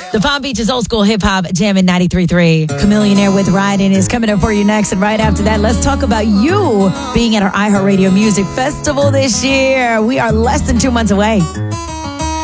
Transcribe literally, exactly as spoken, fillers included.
The Palm Beach's old school hip hop jamming ninety-three point three. Chameleonaire with Riding is coming up for you next. And right after that, let's talk about you being at our iHeartRadio Music Festival this year. We are less than two months away.